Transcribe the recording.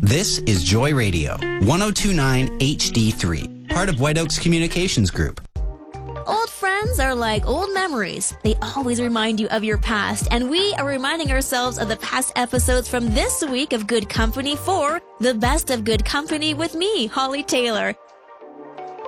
This is Joy Radio, 1029 HD3, part of White Oaks Communications Group. Old friends are like old memories. They always remind you of your past, and we are reminding ourselves of the past episodes from this week of Good Company for The Best of Good Company with me, Holly Taylor.